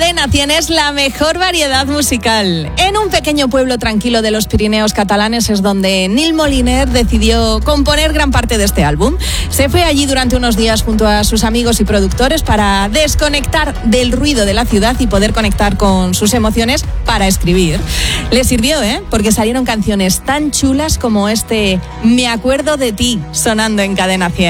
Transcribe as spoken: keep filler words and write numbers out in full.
Cadena cien es la mejor variedad musical. En un pequeño pueblo tranquilo de los Pirineos catalanes es donde Nil Moliner decidió componer gran parte de este álbum. Se fue allí durante unos días junto a sus amigos y productores para desconectar del ruido de la ciudad y poder conectar con sus emociones para escribir. Le sirvió, ¿eh? Porque salieron canciones tan chulas como este Me acuerdo de ti sonando en Cadena cien.